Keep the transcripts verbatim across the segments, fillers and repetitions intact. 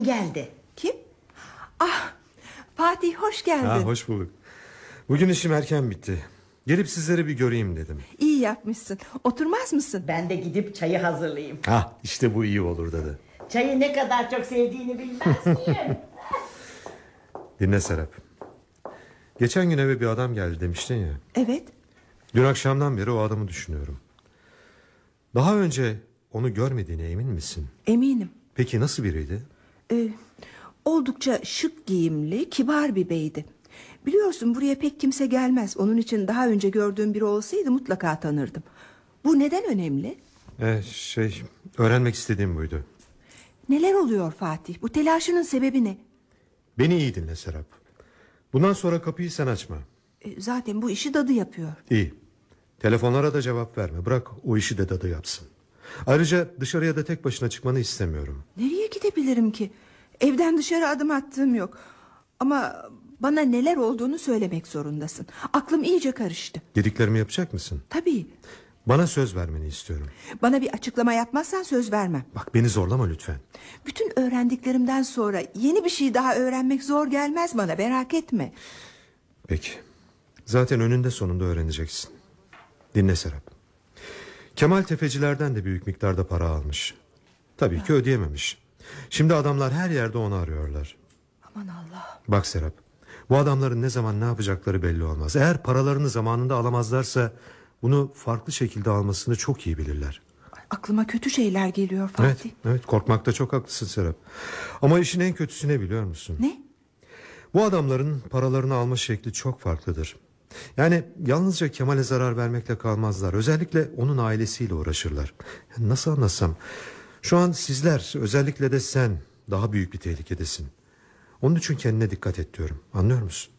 geldi. Kim? Ah, Fatih, hoş geldin. Ha, hoş bulduk. Bugün işim erken bitti. Gelip sizleri bir göreyim dedim. İyi yapmışsın. Oturmaz mısın? Ben de gidip çayı hazırlayayım. Ha, işte bu iyi olur dedi. Çayı ne kadar çok sevdiğini bilmez miyim? Dinle Serap. Geçen gün eve bir adam geldi demiştin ya. Evet. Dün akşamdan beri o adamı düşünüyorum. Daha önce onu görmediğine emin misin? Eminim. Peki nasıl biriydi? Ee, oldukça şık giyimli, kibar bir beydi. Biliyorsun, buraya pek kimse gelmez. Onun için daha önce gördüğüm biri olsaydı mutlaka tanırdım. Bu neden önemli? Ee, şey, öğrenmek istediğim buydu. Neler oluyor Fatih? Bu telaşının sebebi ne? Beni iyi dinle Serap. Bundan sonra kapıyı sen açma. Ee, zaten bu işi dadı yapıyor. İyi. Telefonlara da cevap verme. Bırak o işi de dadı yapsın. Ayrıca dışarıya da tek başına çıkmanı istemiyorum. Nereye gidebilirim ki? Evden dışarı adım attığım yok. Ama bana neler olduğunu söylemek zorundasın. Aklım iyice karıştı. Dediklerimi yapacak mısın? Tabii. Bana söz vermeni istiyorum. Bana bir açıklama yapmazsan söz vermem. Bak, beni zorlama lütfen. Bütün öğrendiklerimden sonra yeni bir şey daha öğrenmek zor gelmez bana, merak etme. Peki. Zaten önünde sonunda öğreneceksin. Dinle Serap. Kemal tefecilerden de büyük miktarda para almış. Tabii ki ödeyememiş. Şimdi adamlar her yerde onu arıyorlar. Aman Allah. Bak Serap, bu adamların ne zaman ne yapacakları belli olmaz. Eğer paralarını zamanında alamazlarsa bunu farklı şekilde almasını çok iyi bilirler. Aklıma kötü şeyler geliyor Fatih. Evet, evet, korkmakta çok haklısın Serap. Ama işin en kötüsü ne biliyor musun? Ne? Bu adamların paralarını alma şekli çok farklıdır. Yani yalnızca Kemal'e zarar vermekle kalmazlar. Özellikle onun ailesiyle uğraşırlar. Nasıl anlatsam? Şu an sizler, özellikle de sen daha büyük bir tehlikedesin. Onun için kendine dikkat et diyorum. Anlıyor musun?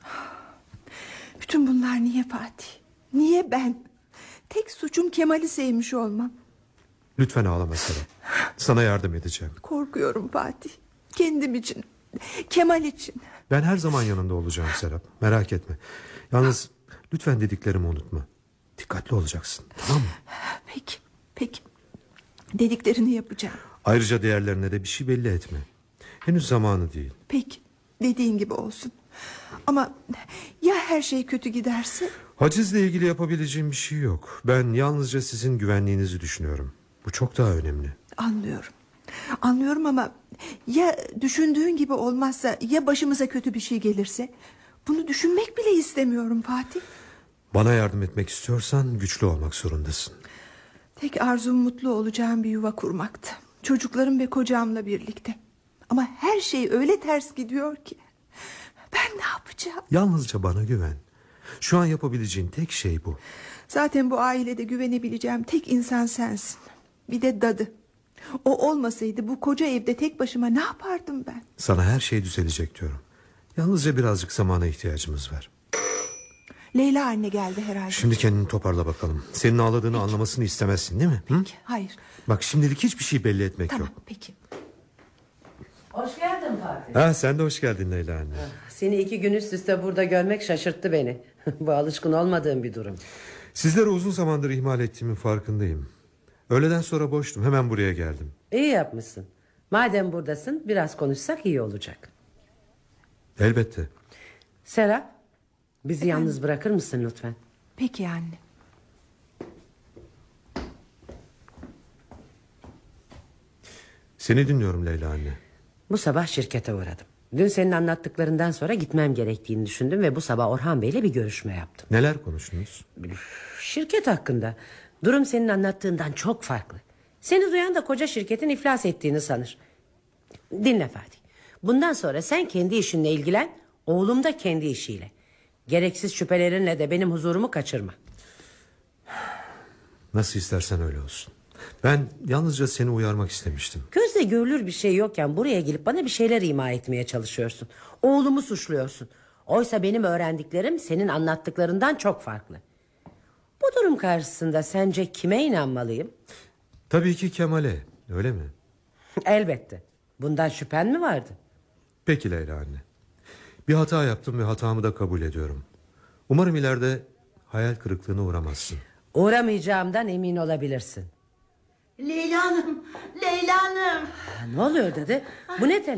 Bütün bunlar niye Fatih? Niye ben? Tek suçum Kemal'i sevmiş olmam. Lütfen ağlama Serap. Sana yardım edeceğim. Korkuyorum Fatih. Kendim için, Kemal için. Ben her zaman yanında olacağım Serap. Merak etme. Yalnız lütfen dediklerimi unutma. Dikkatli olacaksın, tamam mı? Peki, peki. Dediklerini yapacağım. Ayrıca değerlerine de bir şey belli etme. Henüz zamanı değil. Peki, dediğin gibi olsun. Ama ya her şey kötü giderse? Hacizle ilgili yapabileceğim bir şey yok. Ben yalnızca sizin güvenliğinizi düşünüyorum. Bu çok daha önemli. Anlıyorum. Anlıyorum ama ya düşündüğün gibi olmazsa, ya başımıza kötü bir şey gelirse? Bunu düşünmek bile istemiyorum Fatih. Bana yardım etmek istiyorsan güçlü olmak zorundasın. Tek arzum mutlu olacağım bir yuva kurmaktı. Çocuklarım ve kocamla birlikte. Ama her şey öyle ters gidiyor ki. Ben ne yapacağım? Yalnızca bana güven. Şu an yapabileceğin tek şey bu. Zaten bu ailede güvenebileceğim tek insan sensin. Bir de dadı. O olmasaydı bu koca evde tek başıma ne yapardım ben? Sana her şey düzelecek diyorum. Yalnızca birazcık zamana ihtiyacımız var. Leyla anne geldi herhalde. Şimdi kendini toparla bakalım. Senin ağladığını peki anlamasını istemezsin değil mi? Peki, Hı? hayır. Bak, şimdilik hiçbir şey belli etmek tamam, yok. Tamam, peki. Hoş geldin Fatih. Ha, sen de hoş geldin Leyla anne. Seni iki gün üst üste burada görmek şaşırttı beni. Bu alışkın olmadığım bir durum. Sizleri uzun zamandır ihmal ettiğimin farkındayım. Öğleden sonra boştum, hemen buraya geldim. İyi yapmışsın. Madem buradasın biraz konuşsak iyi olacak. Elbette. Serap, bizi Efendim? Yalnız bırakır mısın lütfen? Peki anne. Seni dinliyorum Leyla anne. Bu sabah şirkete uğradım. Dün senin anlattıklarından sonra gitmem gerektiğini düşündüm ve bu sabah Orhan Bey'le bir görüşme yaptım. Neler konuştunuz? Şirket hakkında. Durum senin anlattığından çok farklı. Seni duyan da koca şirketin iflas ettiğini sanır. Dinle Fatih. Bundan sonra sen kendi işinle ilgilen, oğlum da kendi işiyle. Gereksiz şüphelerinle de benim huzurumu kaçırma. Nasıl istersen öyle olsun. Ben yalnızca seni uyarmak istemiştim. Gözle görülür bir şey yokken buraya gelip bana bir şeyler ima etmeye çalışıyorsun. Oğlumu suçluyorsun. Oysa benim öğrendiklerim senin anlattıklarından çok farklı. Bu durum karşısında sence kime inanmalıyım? Tabii ki Kemal'e, öyle mi? Elbette. Bundan şüphen mi vardı? Peki Leyla anne. Bir hata yaptım ve hatamı da kabul ediyorum. Umarım ileride hayal kırıklığına uğramazsın. Uğramayacağımdan emin olabilirsin. Leyla Hanım, Leyla Hanım. Ne oluyor dedi? Bu ne